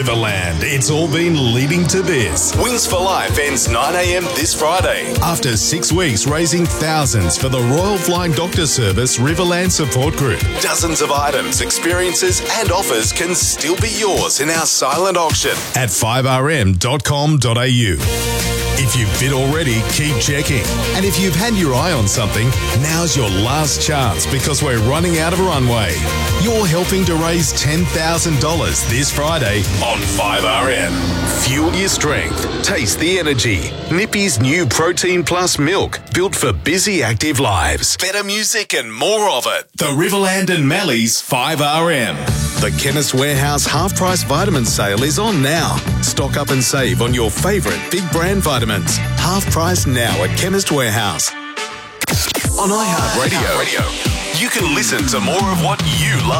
Riverland. It's all been leading to this. Wings for Life ends 9 a.m. this Friday. After 6 weeks raising thousands for the Royal Flying Doctor Service Riverland Support Group. Dozens of items, experiences and offers can still be yours in our silent auction at 5rm.com.au. If you've bid already, keep checking. And if you've had your eye on something, now's your last chance because we're running out of runway. You're helping to raise $10,000 this Friday on 5RM. Fuel your strength. Taste the energy. Nippy's new Protein Plus milk, built for busy, active lives. Better music and more of it. The Riverland and Mallee's 5RM. The Chemist Warehouse half-price vitamin sale is on now. Stock up and save on your favourite big brand vitamins. Half price now at Chemist Warehouse. On iHeartRadio, you can listen to more of what you love.